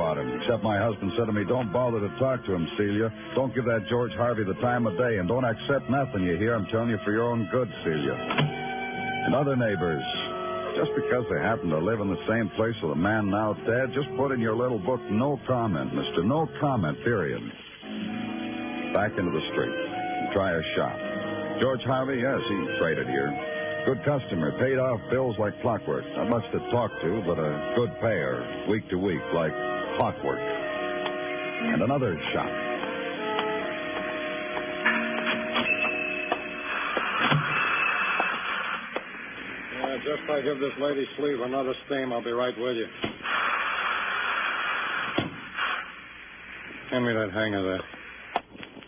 about him. Except my husband said to me, don't bother to talk to him, Celia. Don't give that George Harvey the time of day, and don't accept nothing you hear. I'm telling you for your own good, Celia. And other neighbors, just because they happen to live in the same place with a man now dead, just put in your little book, no comment, mister. No comment, period. Back into the street. And try a shop. George Harvey, yes, he traded here. Good customer, paid off bills like clockwork. Not much to talk to, but a good payer, week to week, like clockwork. And another shop. Yeah, just I give this lady's sleeve another steam, I'll be right with you. Hand me that hanger there.